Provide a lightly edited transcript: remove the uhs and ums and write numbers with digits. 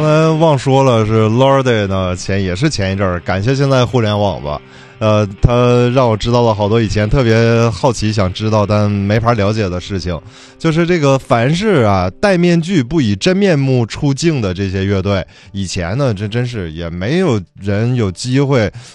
才忘说了，是 Lordi 呢，也是前一阵儿，感谢现在互联网吧。他让我知道了好多以前特别好奇想知道但没法了解的事情，就是这个凡是戴面具不以真面目出镜的这些乐队，以前呢这真是也没有人有机会